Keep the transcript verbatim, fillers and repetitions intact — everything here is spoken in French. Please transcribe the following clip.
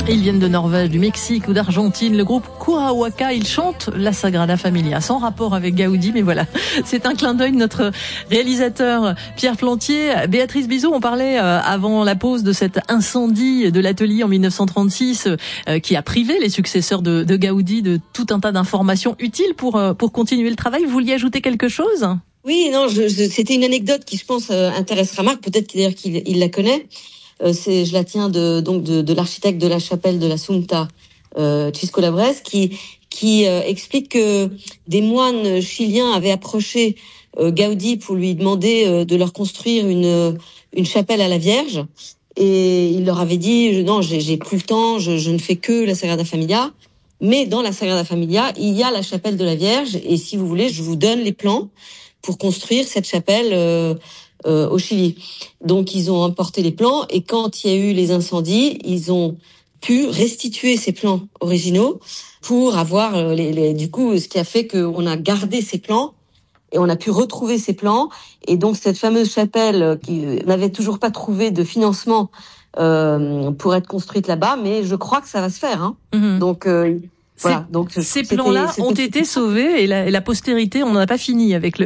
Ils viennent de Norvège, du Mexique ou d'Argentine. Le groupe Cuauhtémoc, ils chantent la Sagrada Familia, sans rapport avec Gaudi, mais voilà, c'est un clin d'œil de notre réalisateur Pierre Plantier. Béatrice Bizot, on parlait avant la pause de cet incendie de l'atelier en dix-neuf cent trente-six qui a privé les successeurs de, de Gaudi de tout un tas d'informations utiles pour, pour continuer le travail. Vous vouliez ajouter quelque chose ? Oui, non, je, je, c'était une anecdote qui, je pense, intéressera Marc. Peut-être d'ailleurs qu'il il la connaît. Euh, c'est, je la tiens de donc de, de l'architecte de la chapelle de l'Assumpta, euh, Chisco Labres, qui qui euh, explique que des moines chiliens avaient approché euh, Gaudi pour lui demander euh, de leur construire une une chapelle à la Vierge, et il leur avait dit non, j'ai, j'ai plus le temps, je, je ne fais que la Sagrada Familia, mais dans la Sagrada Familia il y a la chapelle de la Vierge, et si vous voulez, je vous donne les plans pour construire cette chapelle euh, euh, au Chili. Donc ils ont emporté les plans, et quand il y a eu les incendies, ils ont pu restituer ces plans originaux pour avoir euh, les, les, du coup, ce qui a fait qu'on a gardé ces plans et on a pu retrouver ces plans. Et donc cette fameuse chapelle qui n'avait toujours pas trouvé de financement euh, pour être construite là-bas, mais je crois que ça va se faire. Hein. Mmh. Donc euh, voilà. Donc ces plans-là ont été sauvés, et la, et la postérité, on n'en a pas fini avec le